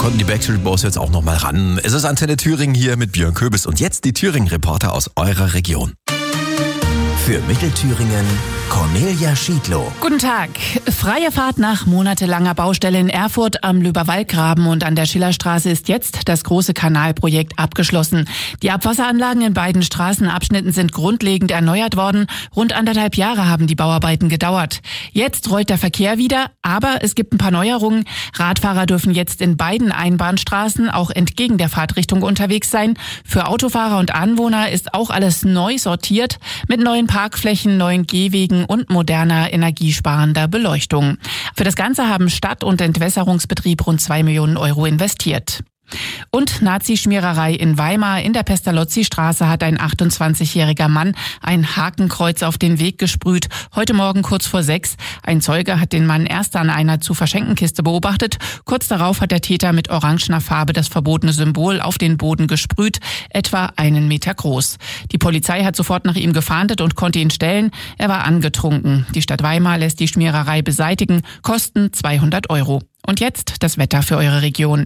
konnten die Backstreet Boys jetzt auch noch mal ran. Es ist Antenne Thüringen hier mit Björn Köbis und jetzt die Thüringen-Reporter aus eurer Region. Für Mittelthüringen Cornelia Schiedlow. Guten Tag. Freie Fahrt nach monatelanger Baustelle in Erfurt am Löberwaldgraben und an der Schillerstraße ist jetzt das große Kanalprojekt abgeschlossen. Die Abwasseranlagen in beiden Straßenabschnitten sind grundlegend erneuert worden. Rund 1,5 Jahre haben die Bauarbeiten gedauert. Jetzt rollt der Verkehr wieder, aber es gibt ein paar Neuerungen. Radfahrer dürfen jetzt in beiden Einbahnstraßen auch entgegen der Fahrtrichtung unterwegs sein. Für Autofahrer und Anwohner ist auch alles neu sortiert mit neuen Parkflächen, neuen Gehwegen und moderner energiesparender Beleuchtung. Für das Ganze haben Stadt- und Entwässerungsbetrieb rund 2 Millionen Euro investiert. Und Nazischmiererei in Weimar. In der Pestalozzi-Straße hat ein 28-jähriger Mann ein Hakenkreuz auf den Weg gesprüht. Heute Morgen kurz vor 6. Ein Zeuge hat den Mann erst an einer zu verschenken Kiste beobachtet. Kurz darauf hat der Täter mit orangener Farbe das verbotene Symbol auf den Boden gesprüht, etwa 1 Meter groß. Die Polizei hat sofort nach ihm gefahndet und konnte ihn stellen. Er war angetrunken. Die Stadt Weimar lässt die Schmiererei beseitigen. Kosten 200 Euro. Und jetzt das Wetter für eure Region.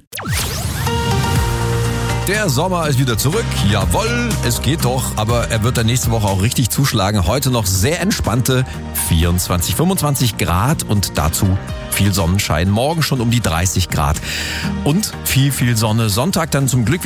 Der Sommer ist wieder zurück. Jawohl, es geht doch. Aber er wird dann nächste Woche auch richtig zuschlagen. Heute noch sehr entspannte 24, 25 Grad und dazu viel Sonnenschein. Morgen schon um die 30 Grad. Und viel Sonne. Sonntag dann zum Glück